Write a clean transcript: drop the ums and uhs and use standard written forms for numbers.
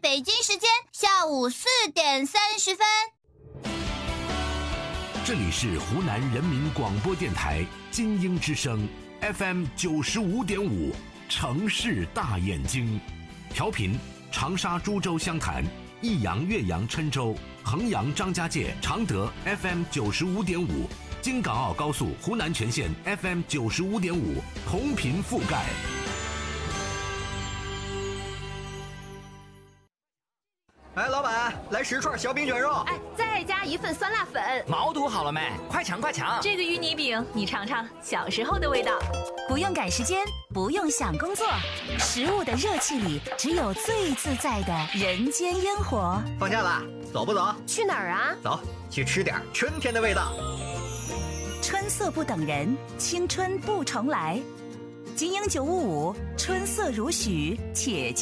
北京时间下午4点30分。 这里是湖南人民广播电台金鹰之声 FM 95.5城市大眼睛，调频长沙、株洲、湘潭、益阳、岳阳、郴州、衡阳、张家界、常德 FM 95.5，京港澳高速湖南全线 FM 95.5，同频覆盖。 哎，老板，来10串小饼卷肉。 哎，再加1份酸辣粉。 毛肚好了没？快抢快抢！ 这个芋泥饼，你尝尝小时候的味道。 不用赶时间，不用想工作，食物的热气里只有最自在的人间烟火。 放假啦，走不走？ 去哪儿啊？ 走，去吃点春天的味道。 春色不等人，青春不重来。金鹰955，春色如许，且